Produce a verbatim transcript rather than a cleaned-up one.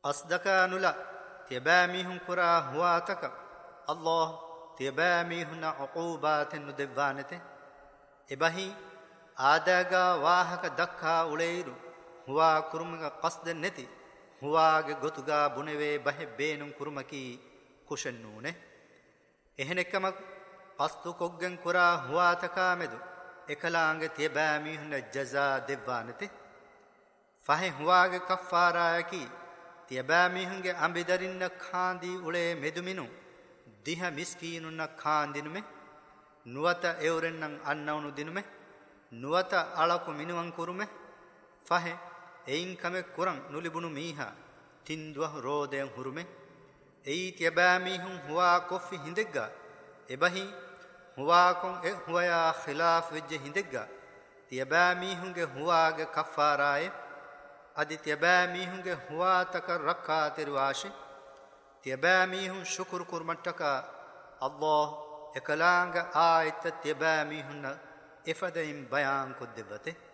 أصدقانولا تيباميهم كرا هواتك الله تيباميهن عقوبات ندوانته إبهي آداغا واهك دكا أوليرو هوا كرمك قصد النتي هواغ غتغا بنوي به بينم كرمكي كشنونه එහෙනෙකමක් පස්තු කොග්ගෙන් කුරා හුවාතකා මෙදු එකලාංග තියබෑමිහුන ජසා දෙව්වානති ෆහි හුවාගේ කෆාරායකි තියබෑමිහුන්ගේ අඹිදරින්න කාන්දී උලේ මෙදුමිනු දිහ මිස්කීනුන්න කාන්දිනුමෙ නුවත එවරෙන්නම් අන්නවුණු දිනුමෙ නුවත අලකු මිනුවන් කුරුමෙ ෆහි එයින් කමෙ කුරන් නුලිබුණු මීහා තින්දුව රෝදයෙන් හුරුමෙ එයි තියබෑමිහුන් හුවා කොෆි හිඳෙග්ගා එබහි හුවා කොන් එ හුවයා ඛිලාෆ් වෙජ්ජ හිඳෙග්ගා තියබෑමිහුන්ගේ හුවාගේ කෆාරාය අදි තියබෑමිහුන්ගේ හුවා තක රක්කා තිරවාෂි තියබෑමිහුන් ශුක්ර් කුර්මට්ටක අල්ලාහ් එකලාංග ආයත තියබෑමිහුන් ඉෆදයින් බයාන් කුද්දවතේ